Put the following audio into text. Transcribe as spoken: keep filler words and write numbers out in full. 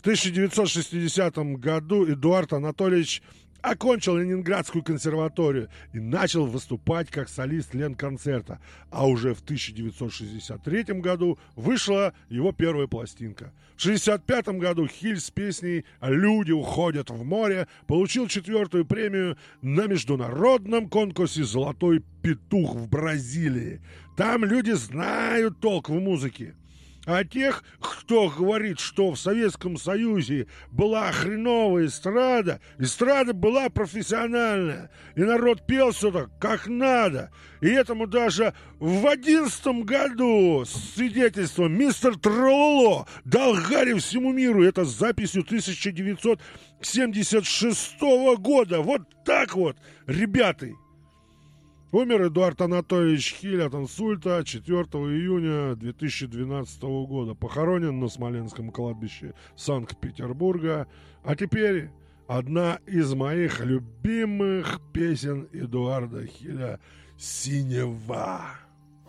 В тысяча девятьсот шестидесятом году Эдуард Анатольевич окончил Ленинградскую консерваторию и начал выступать как солист Ленконцерта. А уже в тысяча девятьсот шестьдесят третьем году вышла его первая пластинка. В шестьдесят пятом году Хиль с песней «Люди уходят в море» получил четвертую премию на международном конкурсе «Золотой петух» в Бразилии. Там люди знают толк в музыке. А тех, кто говорит, что в Советском Союзе была хреновая эстрада, эстрада была профессиональная, и народ пел все так, как надо. И этому даже в одиннадцатом году свидетельство мистер Трололо дал Гарри всему миру. Это с записью тысяча девятьсот семьдесят шестого года. Вот так вот, ребята. Умер Эдуард Анатольевич Хиль от инсульта четвёртого июня две тысячи двенадцатого года. Похоронен на Смоленском кладбище Санкт-Петербурга. А теперь одна из моих любимых песен Эдуарда Хиля «Синева».